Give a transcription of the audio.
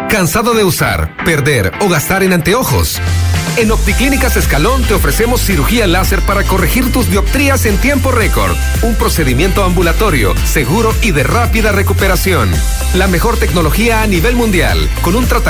¿Cansado de usar, perder o gastar en anteojos? En Opticlínicas Escalón te ofrecemos cirugía láser para corregir tus dioptrías en tiempo récord. Un procedimiento ambulatorio, seguro y de rápida recuperación. La mejor tecnología a nivel mundial, con un tratamiento